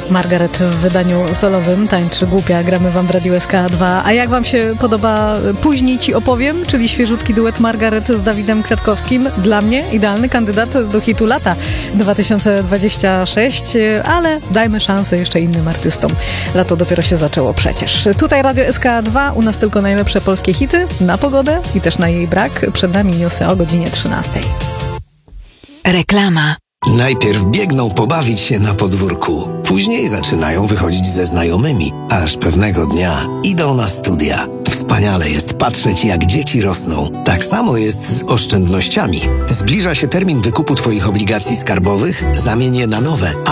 Margaret w wydaniu solowym, tańczy głupia, gramy wam w Radiu SK2. A jak wam się podoba Później ci opowiem, czyli świeżutki duet Margaret z Dawidem Kwiatkowskim? Dla mnie idealny kandydat do hitu lata 2026, ale dajmy szansę jeszcze innym artystom. Lato dopiero się zaczęło przecież. Tutaj Radio SK2, u nas tylko najlepsze polskie hity na pogodę i też na jej brak. Przed nami newsy o godzinie 13. Reklama. Najpierw biegną pobawić się na podwórku, później zaczynają wychodzić ze znajomymi, aż pewnego dnia idą na studia. Wspaniale jest patrzeć, jak dzieci rosną. Tak samo jest z oszczędnościami. Zbliża się termin wykupu Twoich obligacji skarbowych, zamień je na nowe,